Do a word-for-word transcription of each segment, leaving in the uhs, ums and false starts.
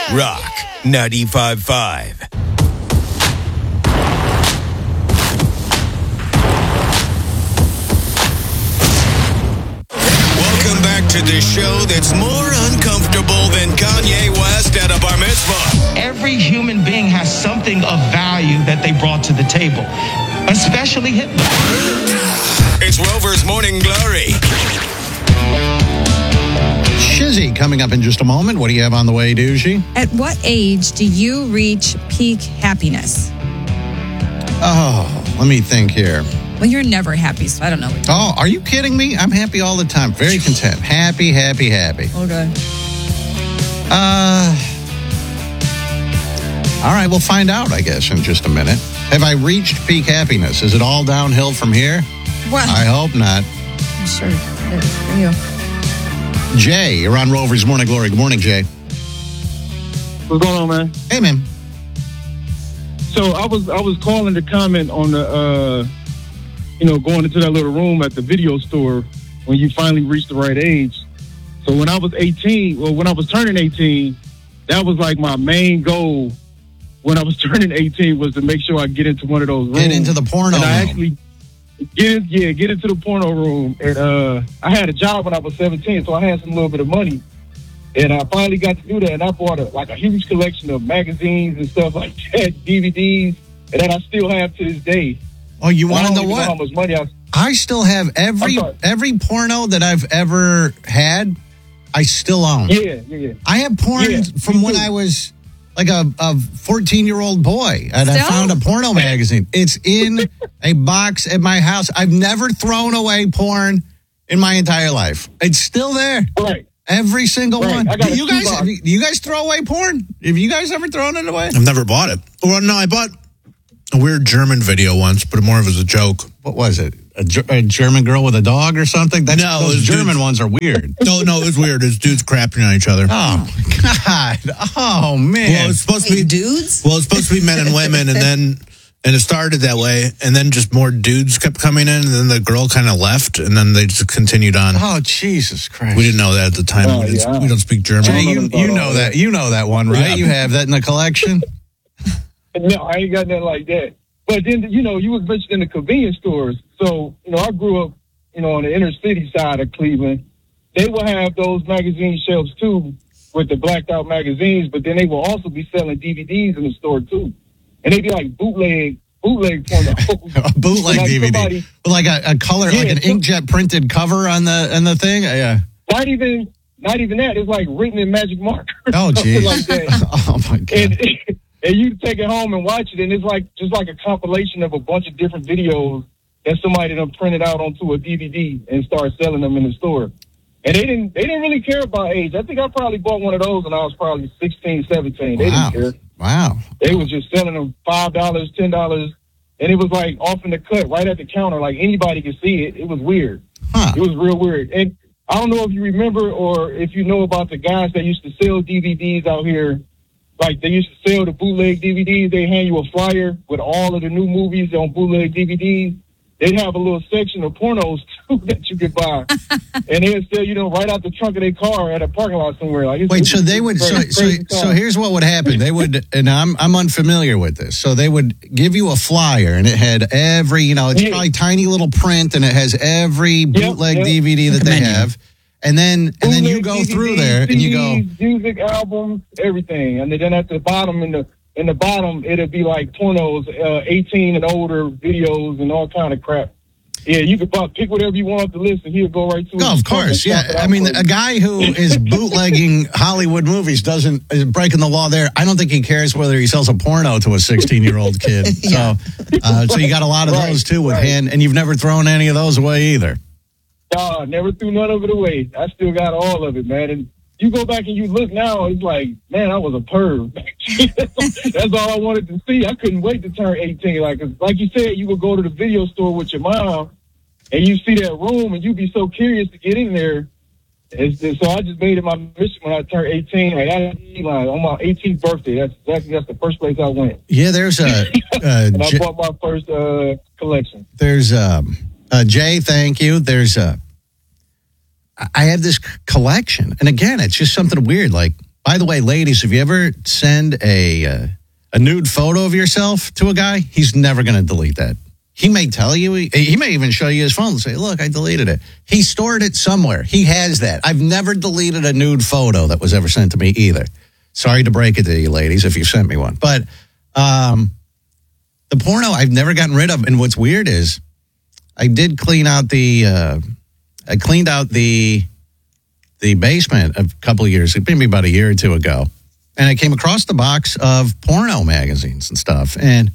Rock ninety-five point five. Welcome back to the show that's more uncomfortable than Kanye West at a bar mitzvah. Every human being has something of value that they brought to the table, especially Hitler. It's Rover's Morning Glory. Shizzy coming up in just a moment. What do you have on the way, Douchey? At what age do you reach peak happiness? Oh, let me think here. Well, you're never happy, so I don't know. Oh, are you kidding me? I'm happy all the time. Very content. Happy, happy, happy. Okay. Uh, all right, we'll find out, I guess, in just a minute. Have I reached peak happiness? Is it all downhill from here? Well, I hope not. I'm sure it is for you. Jay, you're on Rover's Morning Glory. Good morning, Jay. What's going on, man? Hey, man. So I was I was calling to comment on the, uh, you know, going into that little room at the video store when you finally reach the right age. So when I was eighteen, well, when I was turning eighteen, that was like my main goal. When I was turning eighteen, was to make sure I get into one of those rooms. Get into the porno and I room. actually get in, yeah, get into the porno room. And uh, I had a job when I was seventeen, so I had some little bit of money. And I finally got to do that, and I bought a, like a huge collection of magazines and stuff like that, D V Ds, and that I still have to this day. Oh, you want to know know what? how much money I... I still have every I'm sorry. every porno that I've ever had. I still own. Yeah, yeah, yeah. I have porn Yeah, from me when too. I was like a a fourteen year old boy, and I Still? found a porno magazine. It's in a box at my house. I've never thrown away porn in my entire life. It's still there. Right. Every single Right. one. I got Do a you guys, shoebox. have you, do you guys throw away porn? Have you guys ever thrown it away? I've never bought it. Well, no, I bought a weird German video once, but more of it as a joke. What was it? A, Ger- a German girl with a dog or something? That's, No, those it was German dudes- ones are weird. No, no, it was weird. It's dudes crapping on each other. Oh, God. Oh, man. Well, it's supposed to be Wait, dudes? Well, it's supposed to be men and women, and then and it started that way, and then just more dudes kept coming in, and then the girl kind of left, and then they just continued on. Oh, Jesus Christ. We didn't know that at the time. Oh, we, didn't, yeah. we don't speak German. Jay, you, about you all know that. that. You know that one, right? Yeah. You have that in the collection? No, I ain't got nothing like that. But then, you know, you was mentioning the convenience stores. So, you know, I grew up, you know, on the inner city side of Cleveland. They will have those magazine shelves, too, with the blacked out magazines, but then they will also be selling D V Ds in the store, too. And they be like bootleg, bootleg porno. A bootleg Like D V D. somebody- With like a, a color, Yeah, like an so- inkjet printed cover on the on the thing? Yeah. Not even, not even that. It's like written in magic marker. Oh, Something geez. like that. Oh, my God. and, and you take it home and watch it, and it's like just like a compilation of a bunch of different videos that somebody done printed out onto a D V D and start selling them in the store. And they didn't they didn't really care about age. I think I probably bought one of those when I was probably sixteen, seventeen. They Wow. didn't care. Wow. They was just selling them five dollars, ten dollars, and it was like off in the cut, right at the counter, like anybody could see it. It was weird. Huh. It was real weird. And I don't know if you remember or if you know about the guys that used to sell D V Ds out here. Like, they used to sell the bootleg D V Ds. They hand you a flyer with all of the new movies on bootleg D V Ds. They'd have a little section of pornos, too, that you could buy. And they'd sell, you know, right out the trunk of their car at a parking lot somewhere. Like, it's, Wait, it's so they a would, so, crazy- so, crazy so time. here's what would happen. They would, and I'm, I'm unfamiliar with this. So they would give you a flyer and it had every, you know, it's Yeah. probably tiny little print and it has every bootleg yep. D V D that they Menu. have. And then, and then you Bootleg go D V Ds, through there and you go, C Ds, music albums, everything. And then at the bottom, in the in the bottom, it'll be like pornos, uh, eighteen and older videos and all kind of crap. Yeah, you could buy, pick whatever you want off the list, and he'll go right to it. oh, of course. And Yeah. check it I out mean, for you. a guy who is bootlegging Hollywood movies doesn't, is breaking the law there. I don't think he cares whether he sells a porno to a sixteen year old kid. So, uh, so you got a lot of Right, those too with right. hand, and you've never thrown any of those away either. Nah, never threw none of it away. I still got all of it, man. And you go back and you look now, it's like, man, I was a perv. That's all I wanted to see. I couldn't wait to turn eighteen. Like, 'cause like you said, you would go to the video store with your mom, and you see that room, and you'd be so curious to get in there. It's just, so I just made it my mission when I turned eighteen. Like, I, like on my eighteenth birthday, that's exactly that's the first place I went. Yeah, there's a, uh, And I J- bought my first uh, collection. there's um, uh, Jay. Thank you. There's a. I have this c- collection, and again, it's just something weird. Like By the way, ladies, if you ever send a uh, a nude photo of yourself to a guy, he's never going to delete that. He may tell you, he, he may even show you his phone and say, look, I deleted it. He stored it somewhere. He has that. I've never deleted a nude photo that was ever sent to me either. Sorry to break it to you, ladies, if you sent me one. But um, the porno I've never gotten rid of. And what's weird is I did clean out the, uh, I cleaned out the, the basement a couple of years, maybe about a year or two ago. And I came across the box of porno magazines and stuff. And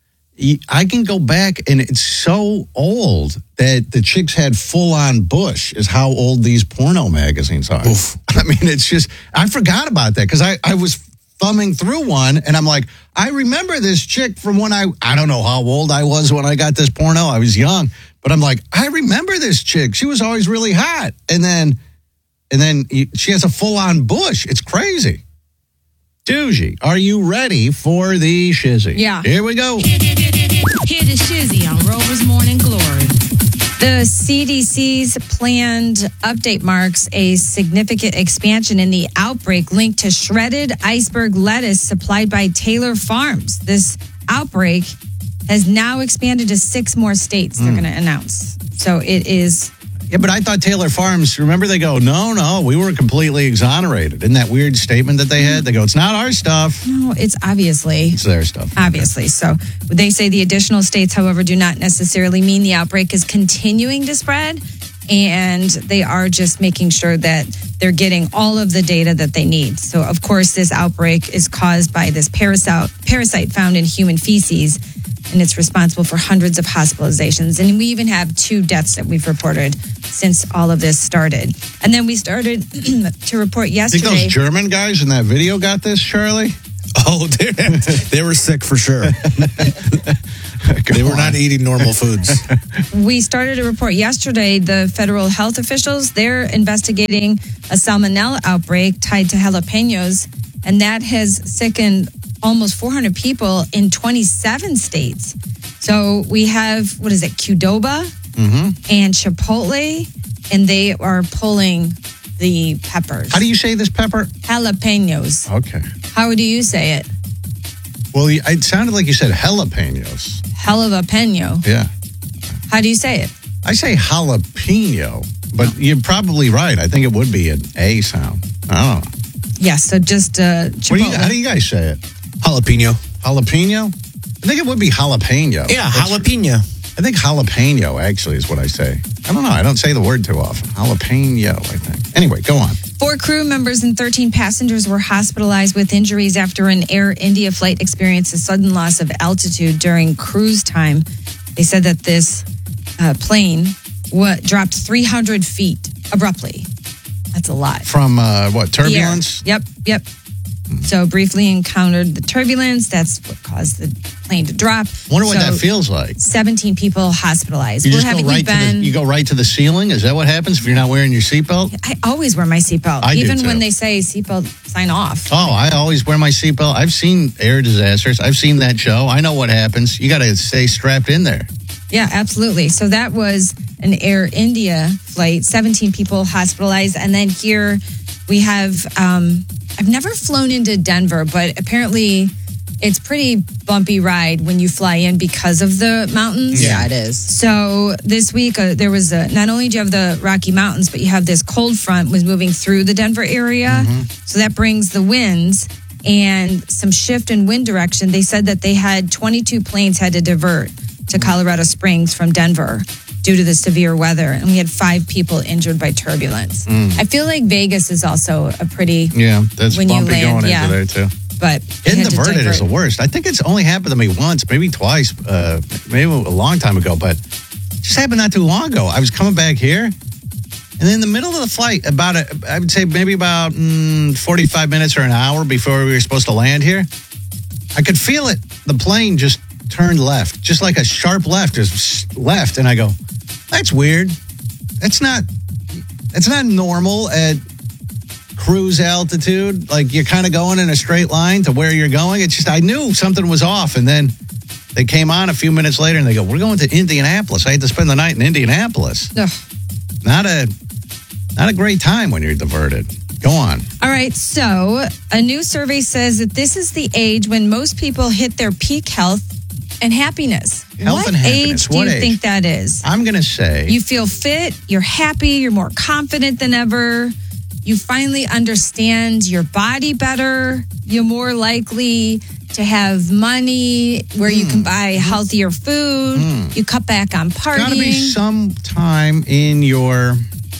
I can go back, and it's so old that the chicks had full-on bush is how old these porno magazines are. Oof. I mean, it's just, I forgot about that because I, I was thumbing through one, and I'm like, I remember this chick from when I, I don't know how old I was when I got this porno. I was young, but I'm like, I remember this chick. She was always really hot. And then, and then she has a full-on bush. It's crazy. Doogie, are you ready for the shizzy? Yeah. Here we go. Hear the shizzy on Rover's Morning Glory. The C D C's planned update marks a significant expansion in the outbreak linked to shredded iceberg lettuce supplied by Taylor Farms. This outbreak has now expanded to six more states they're Mm. going to announce. So it is... Yeah, but I thought Taylor Farms, remember they go, no, no, we were completely exonerated. Isn't that weird statement that they had? They go, it's not our stuff. No, it's obviously... It's their stuff. Obviously. So they say the additional states, however, do not necessarily mean the outbreak is continuing to spread. And they are just making sure that they're getting all of the data that they need. So, of course, this outbreak is caused by this parasite, parasite found in human feces. And it's responsible for hundreds of hospitalizations. And we even have two deaths that we've reported since all of this started. And then we started to report yesterday. Think those German guys in that video got this, Charlie? Oh, they, they were sick for sure. They were not eating normal foods. We started a report yesterday. The federal health officials, they're investigating a salmonella outbreak tied to jalapenos. And that has sickened almost four hundred people in twenty-seven states. So we have, what is it, Qdoba Mm-hmm. and Chipotle, and they are pulling the peppers. How do you say this pepper? Jalapenos. Okay. How do you say it? Well, it sounded like you said jalapenos. Hell of a peno. Yeah. How do you say it? I say jalapeno, but you're probably right. I think it would be an A sound. I don't know. Yeah, so just uh, What do you, Chipotle. how do you guys say it? Jalapeno. Jalapeno? I think it would be jalapeno. Yeah, That's- jalapeno. I think jalapeno actually is what I say. I don't know. I don't say the word too often. Jalapeno, I think. Anyway, go on. Four crew members and thirteen passengers were hospitalized with injuries after an Air India flight experienced a sudden loss of altitude during cruise time. They said that this uh, plane wa- dropped three hundred feet abruptly. That's a lot. From uh, what, The air. turbulence? Yep, yep. So briefly encountered the turbulence. That's what caused the plane to drop. Wonder what So that feels like. seventeen people hospitalized. You We're just go having right to been. the, you go right to the ceiling? Is that what happens if you're not wearing your seatbelt? I always wear my seatbelt, I do even too. when they say seatbelt sign off. Oh, I always wear my seatbelt. I've seen air disasters. I've seen that show. I know what happens. You got to stay strapped in there. Yeah, absolutely. So that was an Air India flight, seventeen people hospitalized. And then here we have, um, I've never flown into Denver, but apparently it's pretty bumpy ride when you fly in because of the mountains. Yeah, it is. So this week uh, there was a, not only do you have the Rocky Mountains, but you have this cold front was moving through the Denver area. So that brings the winds and some shift in wind direction. They said that they had twenty-two planes had to divert to Colorado Springs from Denver due to the severe weather. And we had five people injured by turbulence. Mm. I feel like Vegas is also a pretty, Yeah, that's When you bumpy land, going yeah. into there, too. but Getting had to diverted is the divert. worst. I think it's only happened to me once, maybe twice, uh, maybe a long time ago, but it just happened not too long ago. I was coming back here, and in the middle of the flight, about a, I would say maybe about mm, forty-five minutes or an hour before we were supposed to land here, I could feel it. The plane just turned left, just like a sharp left, just left, and I go, "That's weird. That's not. That's not normal at cruise altitude. Like you're kind of going in a straight line to where you're going. It's just I knew something was off, and then they came on a few minutes later, and they go, "We're going to Indianapolis." I had to spend the night in Indianapolis. Ugh. Not a not a great time when you're diverted. Go on. All right. So a new survey says that this is the age when most people hit their peak health and happiness. Health what and happiness. age do What you age? think that is? I'm going to say You feel fit, you're happy, you're more confident than ever. You finally understand your body better. You're more likely to have money where you can buy healthier food. You cut back on partying. got to be sometime in your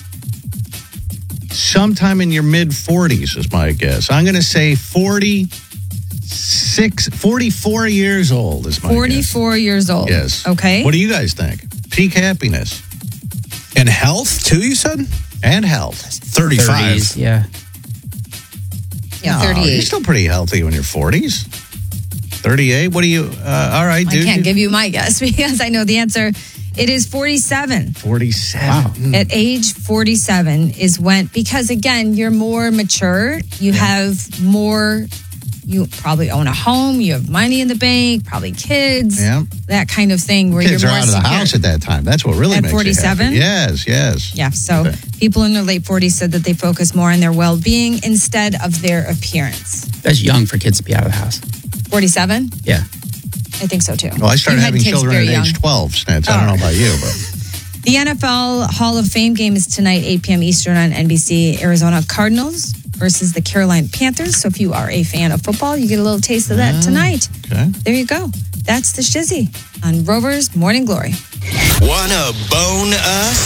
sometime in your mid forties is my guess. I'm going to say forty-six, forty-four years old is my forty-four years old. guess. Yes. Okay. What do you guys think? Peak happiness And health, too, you said? and health. thirty-five. thirties, yeah. Yeah, No, You're thirty-eight. still pretty healthy when you're forties. thirty-eight. What do you? Uh, all right, I dude. can't give you my guess because I know the answer. It is forty-seven. forty-seven. At age forty-seven is when, because again, you're more mature. You have more, you probably own a home, you have money in the bank, probably kids, Yeah. that kind of thing where Kids you're are more out of the secure. house at that time. That's what really At makes forty-seven? you happy. Yes, yes. Yeah, so Okay. people in their late forties said that they focus more on their well-being instead of their appearance. That's young for kids to be out of the house. forty-seven? Yeah. I think so too. Well, I started You had having kids children very at young. age twelve, Snitz. I don't know about you, but The N F L Hall of Fame game is tonight, eight p.m. Eastern on N B C. Arizona Cardinals versus the Carolina Panthers. So if you are a fan of football, you get a little taste of that tonight. okay. There you go. That's the Shizzy on Rover's Morning Glory. Wanna bone us?